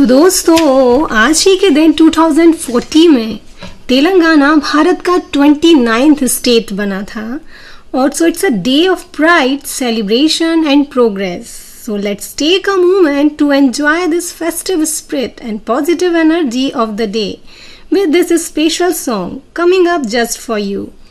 तो दोस्तों आज ही के दिन 2040 में तेलंगाना भारत का 29th स्टेट बना था और so it's a day of pride celebration and progress. So let's take a moment to enjoy this festive spirit and positive energy of the day with this special song coming up just for you.